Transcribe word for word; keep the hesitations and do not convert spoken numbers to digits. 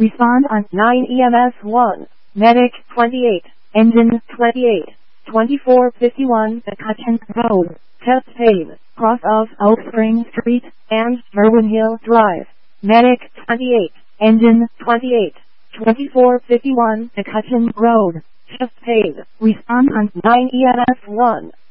Respond on nine E M S one. Medic twenty-eight. engine twenty-eight. twenty-four fifty-one McCutcheon Road, Chest Pave, cross of Oak Spring Street, and Merwin Hill Drive. Medic twenty-eight. engine twenty-eight. twenty-four fifty-one McCutcheon Road, Chest Pave. Respond on nine E M S one.